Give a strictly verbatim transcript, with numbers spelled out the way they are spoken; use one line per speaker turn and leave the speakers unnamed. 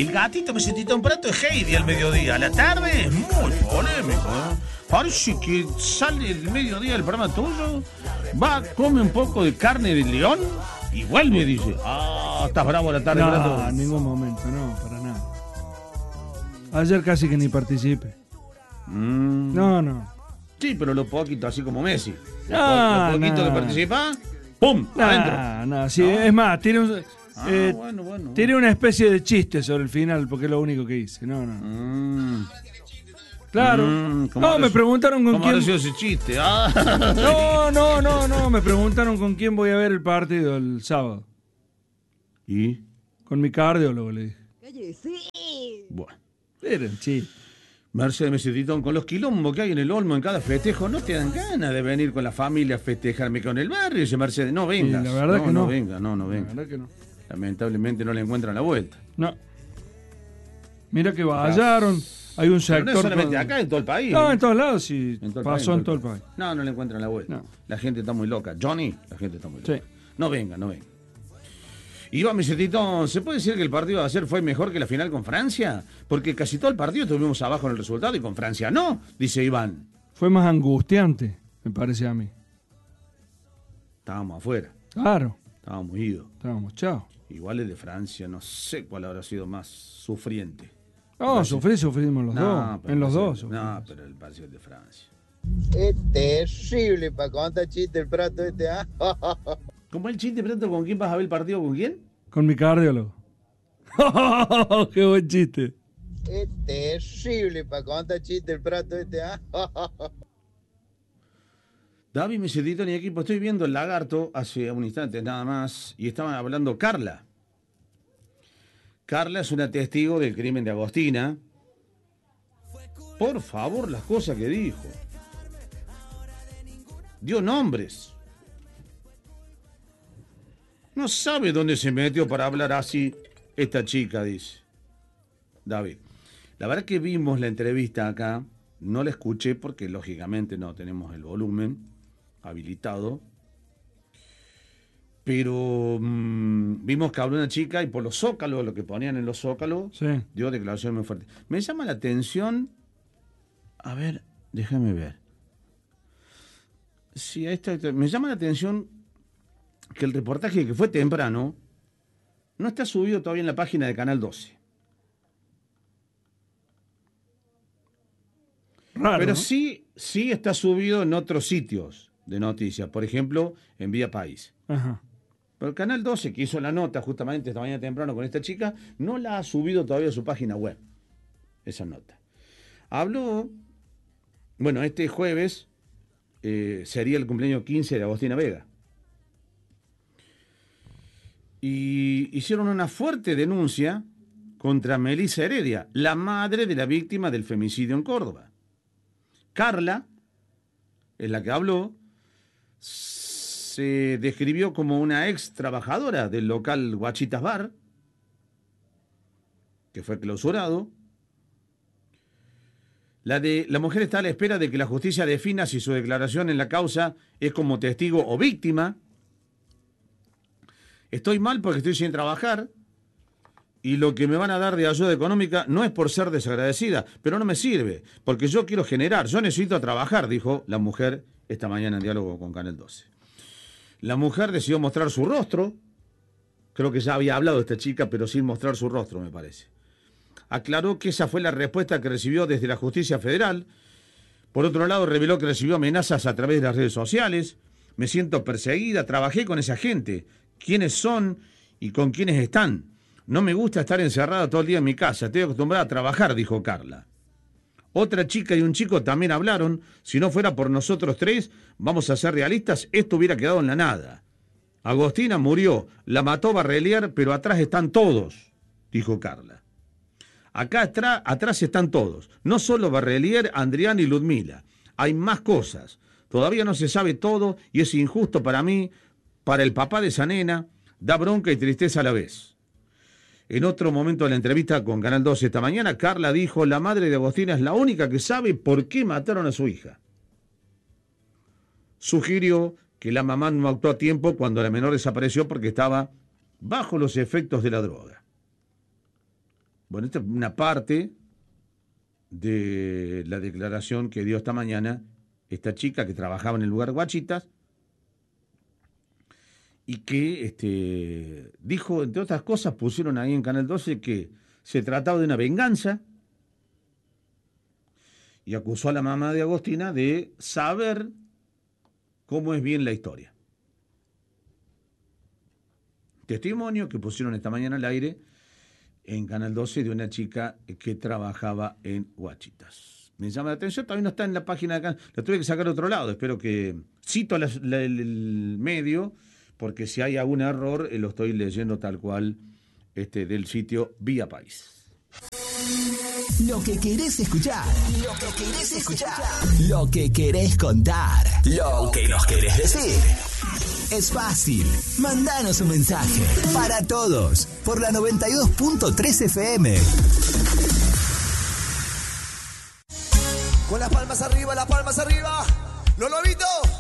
El gatito Mesetito un plato de Heidi al mediodía. A la tarde es muy polémico, ¿eh? Parece que sale el mediodía del programa tuyo, va, come un poco de carne de león y vuelve y dice, ah, estás bravo a la tarde.
No, en ningún momento, no, para nada. Ayer casi que ni participé.
Mm.
No, no.
Sí, pero lo poquito, así como Messi. Lo,
Ah,
lo poquito
nah.
que participa, ¡pum!
Nah,
adentro.
nah, sí,
No.
es más, tiene un,
Ah,
eh,
bueno, bueno.
tiene una especie de chiste sobre el final, porque es lo único que hice. No, no.
Mm.
Claro.
Mm, ¿cómo
No, me
habrá-
preguntaron con
¿Cómo
quién.
habrá sido ese chiste? Ah.
No, no, no, no. Me preguntaron con quién voy a ver el partido el sábado.
¿Y?
Con mi cardiólogo, le dije.
Oye, sí.
Bueno.
Era un chiste.
Mercedes Mesetitón, con los quilombos que hay en el Olmo en cada festejo, no te dan ganas de venir con la familia a festejarme con el barrio. Dice Mercedes, no vengas.
Sí, la verdad
no,
que no.
No venga, no, no
La
venga.
verdad que no.
Lamentablemente no le encuentran la vuelta.
No. Mira que vallaron. Hay un
Pero
sector.
no es solamente
con-
acá, en todo el país.
No,
¿eh?
en todos lados sí.
En todo el
Pasó
país,
en todo el país.
No, no le encuentran la vuelta.
No.
La gente está muy loca. Johnny, la gente está muy loca.
Sí.
No venga, no venga. Iván Mesetitón, ¿se puede decir que el partido de ayer fue mejor que la final con Francia? Porque casi todo el partido estuvimos abajo en el resultado y con Francia no, dice Iván.
Fue más angustiante, me parece a mí.
Estábamos afuera,
Claro.
estábamos idos.
Estábamos, chao.
Igual el de Francia, no sé cuál habrá sido más sufriente.
No,
Parece-
sufrí, sufrimos los
No,
dos.
pero
En los
parece-
dos. sufrimos.
No, pero el parece el de Francia.
Es terrible para contar chiste el prato este, ¿ah?
¿Cómo el chiste, pronto, con quién vas a ver el partido? ¿Con quién?
Con mi cardiólogo. ¡Qué buen chiste!
Es terrible para contar chiste el prato este, ¿ah?
David Mesetitón y equipo, estoy viendo el lagarto hace un instante nada más y estaban hablando Carla. Carla es una testigo del crimen de Agostina. Por favor, las cosas que dijo. Dio nombres. No sabe dónde se metió para hablar así esta chica, dice David. La verdad que vimos la entrevista acá, no la escuché porque lógicamente no tenemos el volumen habilitado. Pero mmm, vimos que habló una chica y por los zócalos, lo que ponían en los zócalos,
Sí.
dio declaraciones muy fuertes. Me llama la atención. A ver, déjame ver. Sí, esta, me llama la atención que el reportaje que fue temprano no está subido todavía en la página de Canal doce.
Raro.
Pero
¿no?
sí, sí está subido en otros sitios de noticias. Por ejemplo, en Vía País.
Ajá.
Pero el Canal doce, que hizo la nota justamente esta mañana temprano con esta chica, no la ha subido todavía a su página web. Esa nota. Habló, bueno, este jueves eh, sería el cumpleaños quince de Agostina Vega. Y hicieron una fuerte denuncia contra Melissa Heredia, la madre de la víctima del femicidio en Córdoba. Carla, es la que habló, se describió como una ex trabajadora del local Guachitas Bar, que fue clausurado. La, de, la mujer está a la espera de que la justicia defina si su declaración en la causa es como testigo o víctima. Estoy mal porque estoy sin trabajar y lo que me van a dar de ayuda económica no es por ser desagradecida, pero no me sirve, porque yo quiero generar, yo necesito trabajar, dijo la mujer esta mañana en diálogo con Canal doce. La mujer decidió mostrar su rostro, creo que ya había hablado esta chica, pero sin mostrar su rostro, me parece. Aclaró que esa fue la respuesta que recibió desde la justicia federal. Por otro lado, reveló que recibió amenazas a través de las redes sociales. Me siento perseguida, trabajé con esa gente. ¿Quiénes son y con quiénes están? No me gusta estar encerrada todo el día en mi casa. Estoy acostumbrada a trabajar, dijo Carla. Otra chica y un chico también hablaron. Si no fuera por nosotros tres, vamos a ser realistas, esto hubiera quedado en la nada. Agostina murió, la mató Barrelier, pero atrás están todos, dijo Carla. Acá atrás, atrás están todos, no solo Barrelier, Andrián y Ludmila. Hay más cosas. Todavía no se sabe todo y es injusto para mí, para el papá de esa nena, da bronca y tristeza a la vez. En otro momento de la entrevista con Canal doce esta mañana, Carla dijo, la madre de Agostina es la única que sabe por qué mataron a su hija. Sugirió que la mamá no actuó a tiempo cuando la menor desapareció porque estaba bajo los efectos de la droga. Bueno, esta es una parte de la declaración que dio esta mañana esta chica que trabajaba en el lugar Guachitas y que este, dijo, entre otras cosas, pusieron ahí en Canal doce que se trataba de una venganza y acusó a la mamá de Agostina de saber cómo es bien la historia. Testimonio que pusieron esta mañana al aire en Canal doce de una chica que trabajaba en Guachitas. Me llama la atención, todavía no está en la página de acá, la tuve que sacar a otro lado, espero que... Cito la, la, el, el medio, porque si hay algún error, eh, lo estoy leyendo tal cual este, del sitio Vía País.
Lo que querés escuchar, lo que querés escuchar, lo que querés contar, lo que nos querés decir. Es fácil, mandanos un mensaje para todos por la noventa y dos punto tres F M.
Con las palmas arriba, las palmas arriba, los lobitos.